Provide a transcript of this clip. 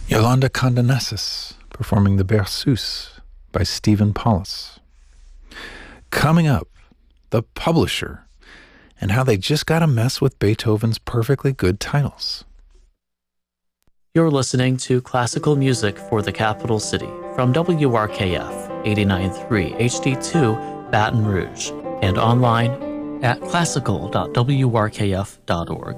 Yolanda Condonessus performing the Berceuse by Stephen Paulus. Coming up, the publisher and how they just got to mess with Beethoven's perfectly good titles. You're listening to Classical Music for the Capital City from WRKF 89.3 HD2 Baton Rouge and online at classical.wrkf.org.